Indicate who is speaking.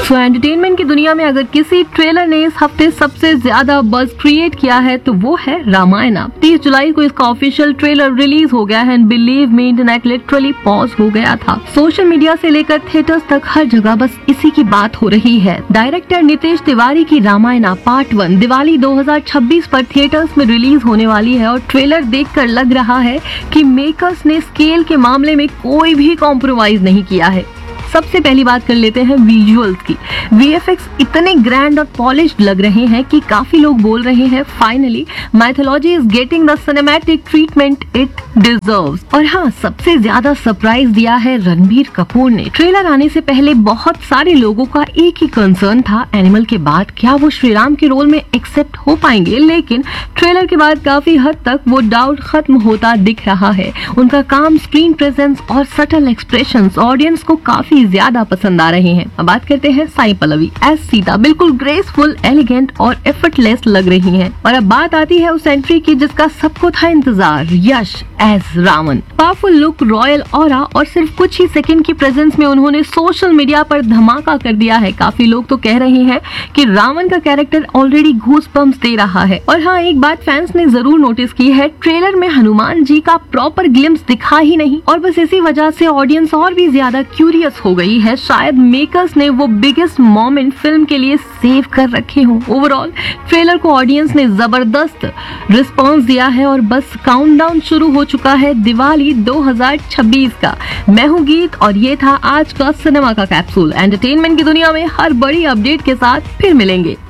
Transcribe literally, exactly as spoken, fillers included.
Speaker 1: तो एंटरटेनमेंट की दुनिया में अगर किसी ट्रेलर ने इस हफ्ते सबसे ज्यादा बज़ क्रिएट किया है तो वो है रामायण। तीस जुलाई को इसका ऑफिशियल ट्रेलर रिलीज हो गया है and believe me internet literally pause हो गया था। सोशल मीडिया से लेकर थिएटर्स तक हर जगह बस इसी की बात हो रही है। डायरेक्टर नितेश तिवारी की रामायण पार्ट वन दिवाली दो हज़ार छब्बीस पर थिएटर्स में रिलीज होने वाली है और ट्रेलर देखकर लग रहा है कि मेकर्स ने स्केल के मामले में कोई भी कॉम्प्रोमाइज नहीं किया है। सबसे पहली बात कर लेते हैं विजुअल्स की। वीएफएक्स इतने ग्रैंड और पॉलिश्ड लग रहे हैं कि काफी लोग बोल रहे हैं finally mythology is getting the cinematic treatment it deserves. और हाँ, सबसे ज्यादा सरप्राइज दिया है रणबीर कपूर ने। ट्रेलर आने से पहले बहुत सारे लोगों का एक ही कंसर्न था, एनिमल के बाद क्या वो श्रीराम के रोल में एक्सेप्ट हो पाएंगे, लेकिन ट्रेलर के बाद काफी हद तक वो डाउट खत्म होता दिख रहा है। उनका काम, स्क्रीन प्रेजेंस और सटल एक्सप्रेशंस ऑडियंस को काफी ज्यादा पसंद आ रहे हैं। अब बात करते हैं साई पल्लवी एज सीता। बिल्कुल ग्रेसफुल, एलिगेंट और एफर्टलेस लग रही हैं। और अब बात आती है उस एंट्री की जिसका सबको था इंतजार, यश as Ravan. Powerful look, royal aura और सिर्फ कुछ ही सेकंड की प्रेजेंस में उन्होंने सोशल मीडिया पर धमाका कर दिया है। काफी लोग तो कह रहे हैं कि रावण का कैरेक्टर ऑलरेडी गूज़बम्प्स दे रहा है। और हाँ, एक बात फैंस ने जरूर नोटिस की है, ट्रेलर में हनुमान जी का प्रॉपर ग्लिम्स दिखा ही नहीं और बस इसी वजह से ऑडियंस और भी ज्यादा क्यूरियस हो गई है। शायद मेकर्स ने वो बिगेस्ट मोमेंट फिल्म के लिए सेव कर रखे हों। ओवरऑल ट्रेलर को ऑडियंस ने जबरदस्त रिस्पांस दिया है और बस काउंटडाउन शुरू हो चुका है दिवाली दो हज़ार छब्बीस का। मैं हूँ गीत और ये था आज का सिनेमा का कैप्सूल। एंटरटेनमेंट की दुनिया में हर बड़ी अपडेट के साथ फिर मिलेंगे।